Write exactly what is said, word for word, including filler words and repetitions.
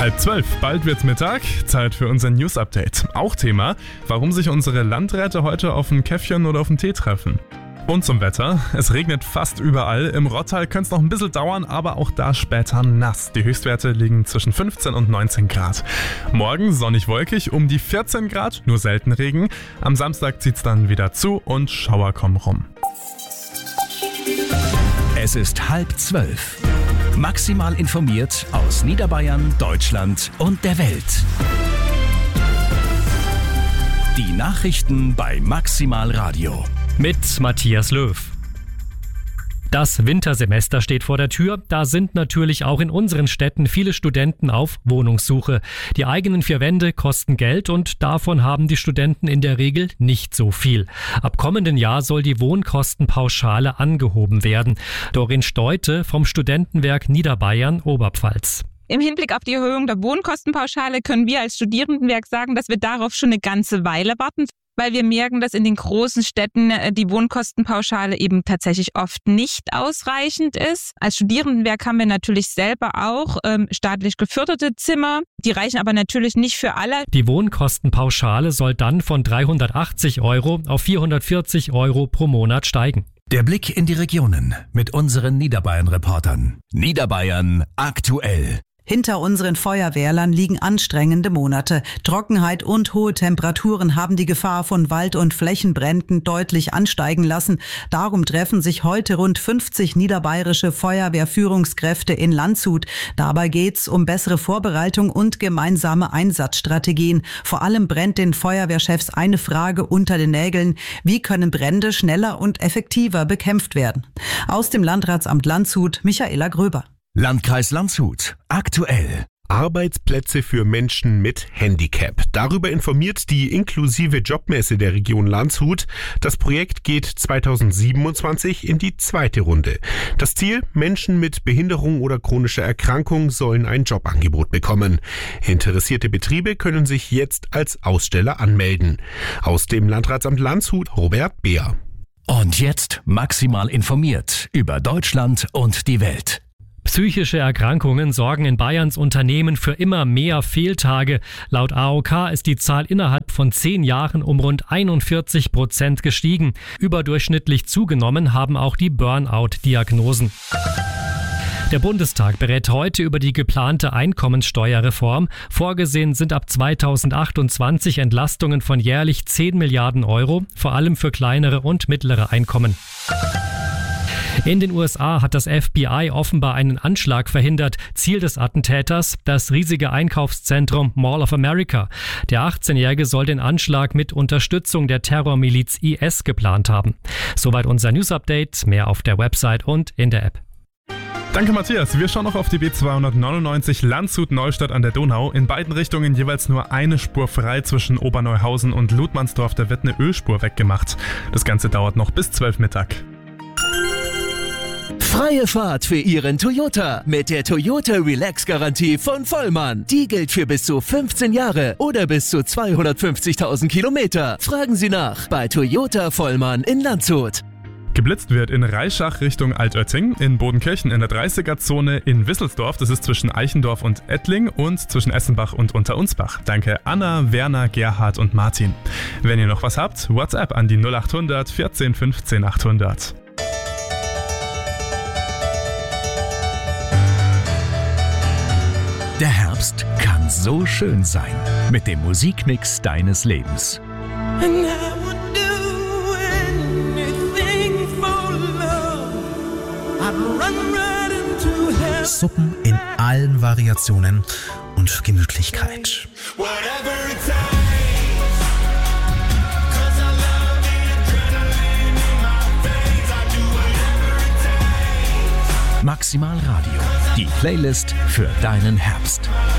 Halb zwölf, bald wird's Mittag, Zeit für unser News-Update. Auch Thema, warum sich unsere Landräte heute auf ein Käffchen oder auf einen Tee treffen. Und zum Wetter, es regnet fast überall. Im Rottal könnte es noch ein bisschen dauern, aber auch da später nass. Die Höchstwerte liegen zwischen fünfzehn und neunzehn Grad. Morgen sonnig-wolkig, um die vierzehn Grad, nur selten Regen. Am Samstag zieht's dann wieder zu und Schauer kommen rum. Es ist halb zwölf. Maximal informiert aus Niederbayern, Deutschland und der Welt. Die Nachrichten bei Maximal Radio. Mit Matthias Löw. Das Wintersemester steht vor der Tür. Da sind natürlich auch in unseren Städten viele Studenten auf Wohnungssuche. Die eigenen vier Wände kosten Geld und davon haben die Studenten in der Regel nicht so viel. Ab kommenden Jahr soll die Wohnkostenpauschale angehoben werden. Doreen Steute vom Studentenwerk Niederbayern Oberpfalz. Im Hinblick auf die Erhöhung der Wohnkostenpauschale können wir als Studierendenwerk sagen, dass wir darauf schon eine ganze Weile warten, weil wir merken, dass in den großen Städten die Wohnkostenpauschale eben tatsächlich oft nicht ausreichend ist. Als Studierendenwerk haben wir natürlich selber auch ähm, staatlich geförderte Zimmer. Die reichen aber natürlich nicht für alle. Die Wohnkostenpauschale soll dann von dreihundertachtzig Euro auf vierhundertvierzig Euro pro Monat steigen. Der Blick in die Regionen mit unseren Niederbayern-Reportern. Niederbayern aktuell. Hinter unseren Feuerwehrlern liegen anstrengende Monate. Trockenheit und hohe Temperaturen haben die Gefahr von Wald- und Flächenbränden deutlich ansteigen lassen. Darum treffen sich heute rund fünfzig niederbayerische Feuerwehrführungskräfte in Landshut. Dabei geht's um bessere Vorbereitung und gemeinsame Einsatzstrategien. Vor allem brennt den Feuerwehrchefs eine Frage unter den Nägeln: Wie können Brände schneller und effektiver bekämpft werden? Aus dem Landratsamt Landshut, Michaela Gröber. Landkreis Landshut aktuell. Arbeitsplätze für Menschen mit Handicap. Darüber informiert die inklusive Jobmesse der Region Landshut. Das Projekt geht zweitausendsiebenundzwanzig in die zweite Runde. Das Ziel: Menschen mit Behinderung oder chronischer Erkrankung sollen ein Jobangebot bekommen. Interessierte Betriebe können sich jetzt als Aussteller anmelden. Aus dem Landratsamt Landshut, Robert Beer. Und jetzt maximal informiert über Deutschland und die Welt. Psychische Erkrankungen sorgen in Bayerns Unternehmen für immer mehr Fehltage. Laut A O K ist die Zahl innerhalb von zehn Jahren um rund einundvierzig Prozent gestiegen. Überdurchschnittlich zugenommen haben auch die Burnout-Diagnosen. Der Bundestag berät heute über die geplante Einkommenssteuerreform. Vorgesehen sind ab zweitausendachtundzwanzig Entlastungen von jährlich zehn Milliarden Euro, vor allem für kleinere und mittlere Einkommen. In den U S A hat das F B I offenbar einen Anschlag verhindert. Ziel des Attentäters: das riesige Einkaufszentrum Mall of America. Der achtzehnjährige soll den Anschlag mit Unterstützung der Terrormiliz I S geplant haben. Soweit unser News-Update. Mehr auf der Website und in der App. Danke Matthias. Wir schauen noch auf die B zweihundertneunundneunzig Landshut-Neustadt an der Donau. In beiden Richtungen jeweils nur eine Spur frei zwischen Oberneuhausen und Ludmannsdorf. Da wird eine Ölspur weggemacht. Das Ganze dauert noch bis zwölf Mittag. Freie Fahrt für Ihren Toyota mit der Toyota Relax-Garantie von Vollmann. Die gilt für bis zu fünfzehn Jahre oder bis zu zweihundertfünfzigtausend Kilometer. Fragen Sie nach bei Toyota Vollmann in Landshut. Geblitzt wird in Reischach Richtung Altötting, in Bodenkirchen in der dreißiger-Zone, in Wisselsdorf, das ist zwischen Eichendorf und Ettling, und zwischen Essenbach und Unterunsbach. Danke Anna, Werner, Gerhard und Martin. Wenn ihr noch was habt, WhatsApp an die null achthundert vierzehn fünfzehn achthundert. Der Herbst kann so schön sein. Mit dem Musikmix deines Lebens. Suppen in allen Variationen und Gemütlichkeit. Maximal Radio. Die Playlist für deinen Herbst.